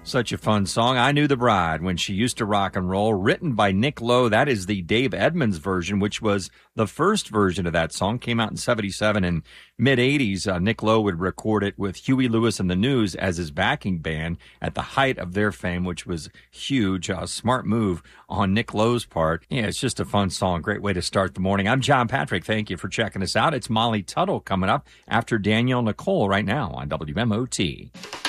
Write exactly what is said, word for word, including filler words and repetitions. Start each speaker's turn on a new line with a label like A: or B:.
A: Such a fun song. I Knew the Bride When She Used to Rock and Roll, written by Nick Lowe. That is the Dave Edmunds version, which was the first version of that song. Came out in seventy-seven and mid-eighties. Uh, Nick Lowe would record it with Huey Lewis and the News as his backing band at the height of their fame, which was huge. A smart move on Nick Lowe's part. Yeah, it's just a fun song. Great way to start the morning. I'm John Patrick. Thank you for checking us out. It's Molly Tuttle coming up after Danielle Nicole right now on W M O T.